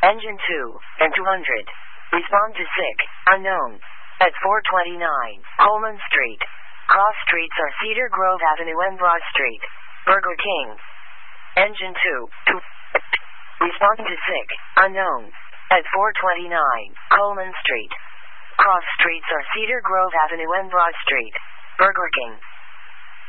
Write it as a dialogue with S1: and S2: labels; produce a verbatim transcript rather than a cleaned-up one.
S1: Engine two, and two hundred. Respond to sick, unknown. At four twenty-nine, Coleman Street. Cross streets are Cedar Grove Avenue and Broad Street. Burger King. Engine two, two. Respond to sick, unknown. At four twenty-nine, Coleman Street. Cross streets are Cedar Grove Avenue and Broad Street. Burger King.